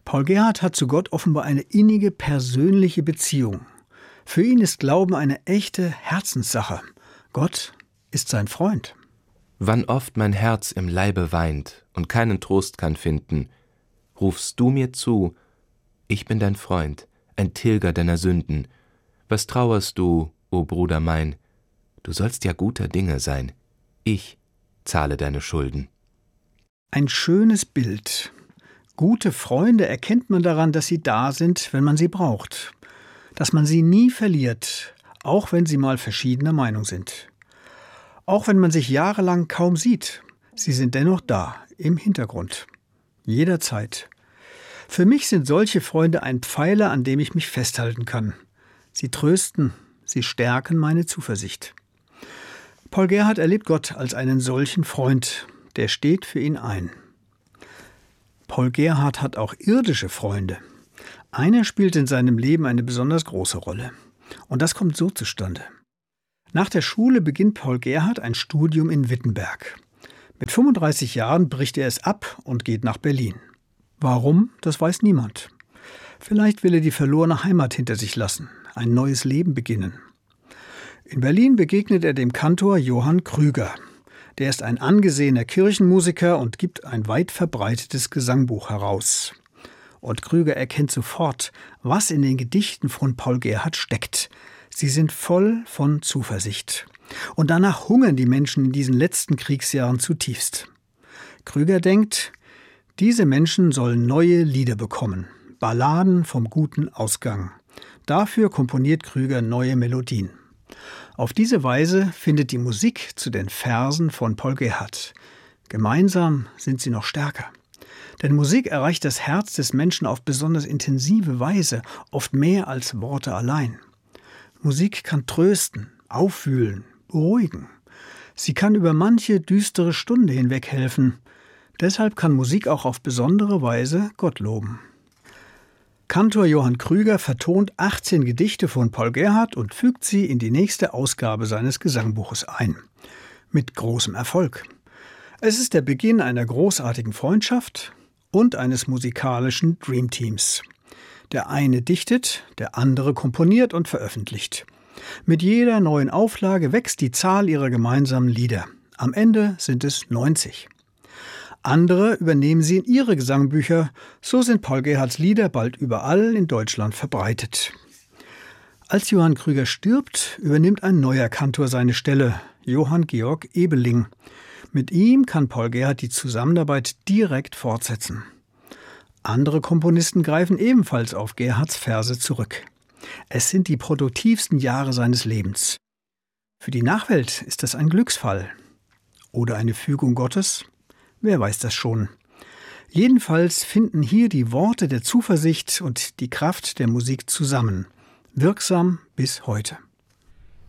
Paul Gerhardt hat zu Gott offenbar eine innige persönliche Beziehung. Für ihn ist Glauben eine echte Herzenssache. Gott ist sein Freund. Wann oft mein Herz im Leibe weint und keinen Trost kann finden, rufst du mir zu, ich bin dein Freund, ein Tilger deiner Sünden. Was trauerst du, o Bruder mein? Du sollst ja guter Dinge sein. Ich zahle deine Schulden. Ein schönes Bild. Gute Freunde erkennt man daran, dass sie da sind, wenn man sie braucht. Dass man sie nie verliert, auch wenn sie mal verschiedener Meinung sind. Auch wenn man sich jahrelang kaum sieht, sie sind dennoch da, im Hintergrund. Jederzeit. Für mich sind solche Freunde ein Pfeiler, an dem ich mich festhalten kann. Sie trösten, sie stärken meine Zuversicht. Paul Gerhardt erlebt Gott als einen solchen Freund, der steht für ihn ein. Paul Gerhardt hat auch irdische Freunde. Einer spielt in seinem Leben eine besonders große Rolle. Und das kommt so zustande. Nach der Schule beginnt Paul Gerhardt ein Studium in Wittenberg. Mit 35 Jahren bricht er es ab und geht nach Berlin. Warum, das weiß niemand. Vielleicht will er die verlorene Heimat hinter sich lassen, ein neues Leben beginnen. In Berlin begegnet er dem Kantor Johann Krüger. Der ist ein angesehener Kirchenmusiker und gibt ein weit verbreitetes Gesangbuch heraus. Und Krüger erkennt sofort, was in den Gedichten von Paul Gerhardt steckt. Sie sind voll von Zuversicht. Und danach hungern die Menschen in diesen letzten Kriegsjahren zutiefst. Krüger denkt, diese Menschen sollen neue Lieder bekommen, Balladen vom guten Ausgang. Dafür komponiert Krüger neue Melodien. Auf diese Weise findet die Musik zu den Versen von Paul Gerhardt. Gemeinsam sind sie noch stärker. Denn Musik erreicht das Herz des Menschen auf besonders intensive Weise, oft mehr als Worte allein. Musik kann trösten, aufwühlen, beruhigen. Sie kann über manche düstere Stunde hinweg helfen. Deshalb kann Musik auch auf besondere Weise Gott loben. Kantor Johann Krüger vertont 18 Gedichte von Paul Gerhardt und fügt sie in die nächste Ausgabe seines Gesangbuches ein. Mit großem Erfolg. Es ist der Beginn einer großartigen Freundschaft und eines musikalischen Dreamteams. Der eine dichtet, der andere komponiert und veröffentlicht. Mit jeder neuen Auflage wächst die Zahl ihrer gemeinsamen Lieder. Am Ende sind es 90. Andere übernehmen sie in ihre Gesangbücher, so sind Paul Gerhardts Lieder bald überall in Deutschland verbreitet. Als Johann Krüger stirbt, übernimmt ein neuer Kantor seine Stelle, Johann Georg Ebeling. Mit ihm kann Paul Gerhardt die Zusammenarbeit direkt fortsetzen. Andere Komponisten greifen ebenfalls auf Gerhardts Verse zurück. Es sind die produktivsten Jahre seines Lebens. Für die Nachwelt ist das ein Glücksfall. Oder eine Fügung Gottes? Wer weiß das schon. Jedenfalls finden hier die Worte der Zuversicht und die Kraft der Musik zusammen. Wirksam bis heute.